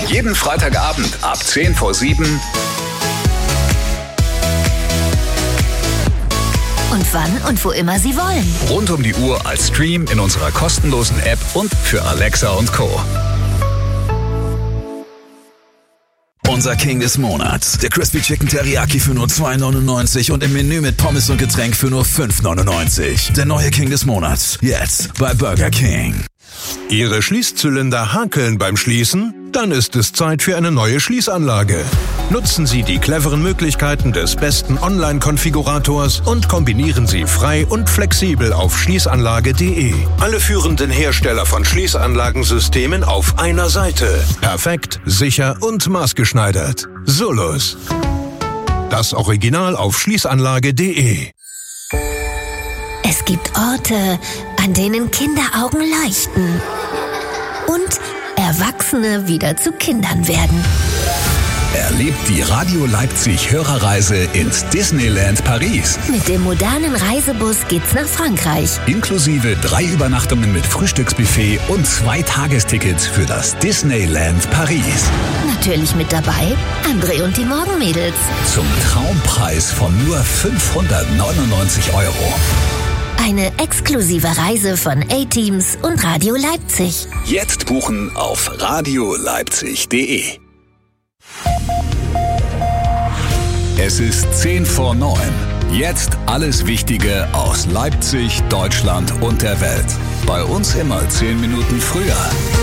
Jeden Freitagabend ab 6:50. Und wann und wo immer Sie wollen. Rund um die Uhr als Stream in unserer kostenlosen App und für Alexa und Co. Unser King des Monats. Der Crispy Chicken Teriyaki für nur $2,99 und im Menü mit Pommes und Getränk für nur $5,99. Der neue King des Monats. Jetzt bei Burger King. Ihre Schließzylinder hakeln beim Schließen? Dann ist es Zeit für eine neue Schließanlage. Nutzen Sie die cleveren Möglichkeiten des besten Online-Konfigurators und kombinieren Sie frei und flexibel auf schließanlage.de. Alle führenden Hersteller von Schließanlagensystemen auf einer Seite. Perfekt, sicher und maßgeschneidert. Solus. Das Original auf schließanlage.de. Es gibt Orte, an denen Kinderaugen leuchten und Erwachsene wieder zu Kindern werden. Erlebt die Radio Leipzig Hörerreise ins Disneyland Paris. Mit dem modernen Reisebus geht's nach Frankreich. Inklusive 3 Übernachtungen mit Frühstücksbuffet und 2 Tagestickets für das Disneyland Paris. Natürlich mit dabei André und die Morgenmädels. Zum Traumpreis von nur 599 €. Eine exklusive Reise von A-Teams und Radio Leipzig. Jetzt buchen auf radioleipzig.de. Es ist 8:50. Jetzt alles Wichtige aus Leipzig, Deutschland und der Welt. Bei uns immer 10 Minuten früher.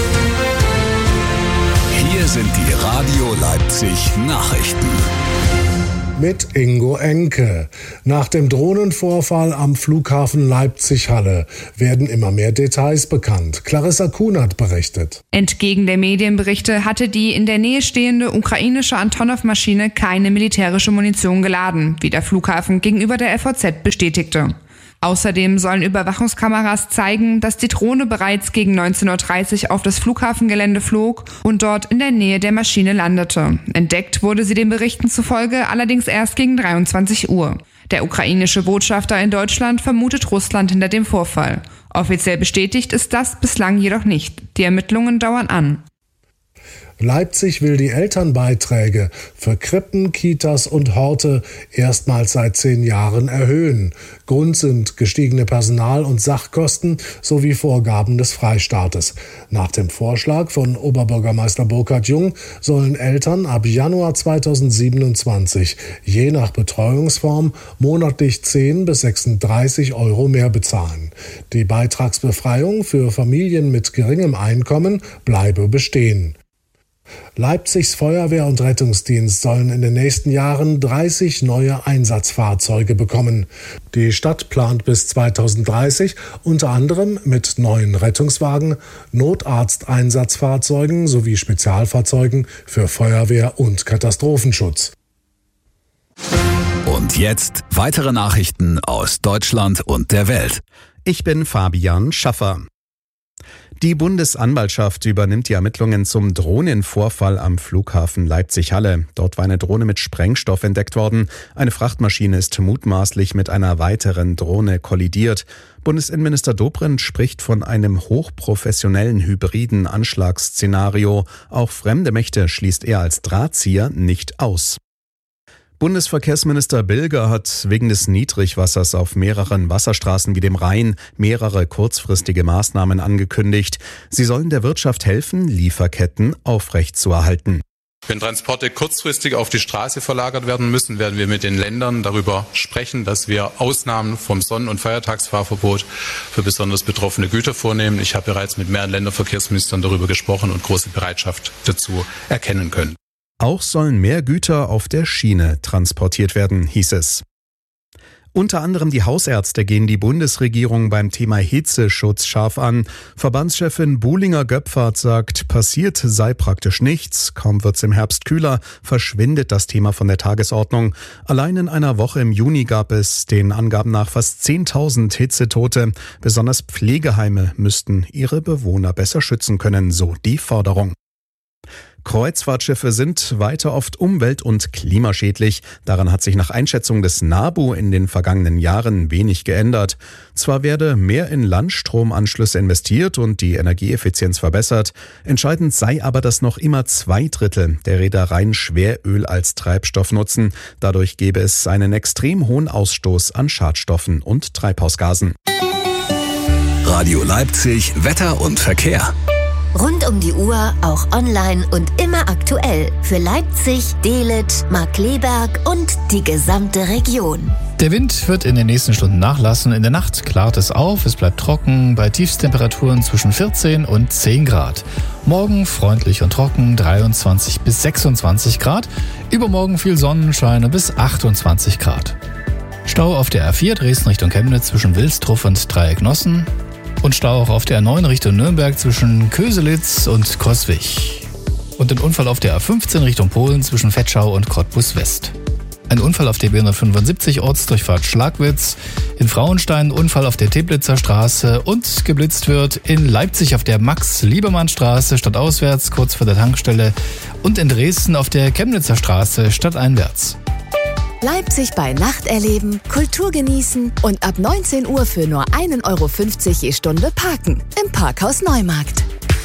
Hier sind die Radio Leipzig Nachrichten. Mit Ingo Enke. Nach dem Drohnenvorfall am Flughafen Leipzig-Halle werden immer mehr Details bekannt. Clarissa Kunert berichtet. Entgegen der Medienberichte hatte die in der Nähe stehende ukrainische Antonov-Maschine keine militärische Munition geladen, wie der Flughafen gegenüber der FAZ bestätigte. Außerdem sollen Überwachungskameras zeigen, dass die Drohne bereits gegen 19:30 Uhr auf das Flughafengelände flog und dort in der Nähe der Maschine landete. Entdeckt wurde sie den Berichten zufolge allerdings erst gegen 23 Uhr. Der ukrainische Botschafter in Deutschland vermutet Russland hinter dem Vorfall. Offiziell bestätigt ist das bislang jedoch nicht. Die Ermittlungen dauern an. Leipzig will die Elternbeiträge für Krippen, Kitas und Horte erstmals seit 10 Jahren erhöhen. Grund sind gestiegene Personal- und Sachkosten sowie Vorgaben des Freistaates. Nach dem Vorschlag von Oberbürgermeister Burkhard Jung sollen Eltern ab Januar 2027 je nach Betreuungsform monatlich 10 bis 36 € mehr bezahlen. Die Beitragsbefreiung für Familien mit geringem Einkommen bleibe bestehen. Leipzigs Feuerwehr- und Rettungsdienst sollen in den nächsten Jahren 30 neue Einsatzfahrzeuge bekommen. Die Stadt plant bis 2030 unter anderem mit neuen Rettungswagen, Notarzteinsatzfahrzeugen sowie Spezialfahrzeugen für Feuerwehr und Katastrophenschutz. Und jetzt weitere Nachrichten aus Deutschland und der Welt. Ich bin Fabian Schaffer. Die Bundesanwaltschaft übernimmt die Ermittlungen zum Drohnenvorfall am Flughafen Leipzig-Halle. Dort war eine Drohne mit Sprengstoff entdeckt worden. Eine Frachtmaschine ist mutmaßlich mit einer weiteren Drohne kollidiert. Bundesinnenminister Dobrindt spricht von einem hochprofessionellen hybriden Anschlagsszenario. Auch fremde Mächte schließt er als Drahtzieher nicht aus. Bundesverkehrsminister Bilger hat wegen des Niedrigwassers auf mehreren Wasserstraßen wie dem Rhein mehrere kurzfristige Maßnahmen angekündigt. Sie sollen der Wirtschaft helfen, Lieferketten aufrechtzuerhalten. Wenn Transporte kurzfristig auf die Straße verlagert werden müssen, werden wir mit den Ländern darüber sprechen, dass wir Ausnahmen vom Sonn- und Feiertagsfahrverbot für besonders betroffene Güter vornehmen. Ich habe bereits mit mehreren Länderverkehrsministern darüber gesprochen und große Bereitschaft dazu erkennen können. Auch sollen mehr Güter auf der Schiene transportiert werden, hieß es. Unter anderem die Hausärzte gehen die Bundesregierung beim Thema Hitzeschutz scharf an. Verbandschefin Buhlinger-Göpfert sagt, passiert sei praktisch nichts. Kaum wird's im Herbst kühler, verschwindet das Thema von der Tagesordnung. Allein in einer Woche im Juni gab es den Angaben nach fast 10.000 Hitzetote. Besonders Pflegeheime müssten ihre Bewohner besser schützen können, so die Forderung. Kreuzfahrtschiffe sind weiter oft umwelt- und klimaschädlich. Daran hat sich nach Einschätzung des NABU in den vergangenen Jahren wenig geändert. Zwar werde mehr in Landstromanschlüsse investiert und die Energieeffizienz verbessert, entscheidend sei aber, dass noch immer 2/3 der Reedereien Schweröl als Treibstoff nutzen. Dadurch gäbe es einen extrem hohen Ausstoß an Schadstoffen und Treibhausgasen. Radio Leipzig, Wetter und Verkehr. Rund um die Uhr, auch online und immer aktuell. Für Leipzig, Dehlet, Markkleeberg und die gesamte Region. Der Wind wird in den nächsten Stunden nachlassen. In der Nacht klart es auf, es bleibt trocken, bei Tiefstemperaturen zwischen 14 und 10 Grad. Morgen freundlich und trocken, 23 bis 26 Grad. Übermorgen viel Sonnenschein und bis 28 Grad. Stau auf der A4 Dresden Richtung Chemnitz zwischen Wilstrup und Dreiecknossen. Und Stau auch auf der A9 Richtung Nürnberg zwischen Köselitz und Coswig. Und ein Unfall auf der A15 Richtung Polen zwischen Vetschau und Cottbus West. Ein Unfall auf der B175 Ortsdurchfahrt Schlagwitz. In Frauenstein Unfall auf der Teplitzer Straße und geblitzt wird in Leipzig auf der Max-Liebermann-Straße stadtauswärts kurz vor der Tankstelle und in Dresden auf der Chemnitzer Straße stadteinwärts. Leipzig bei Nacht erleben, Kultur genießen und ab 19 Uhr für nur 1,50 € je Stunde parken im Parkhaus Neumarkt.